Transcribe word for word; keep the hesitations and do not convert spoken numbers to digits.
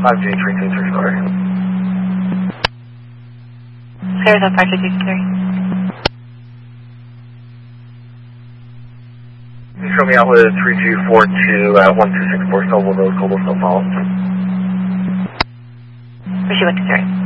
five J three two three four. Clear on five J two three. Show me out with three two four two at one two six four Stonewall Road, Cobblestone Falls. three two one two three.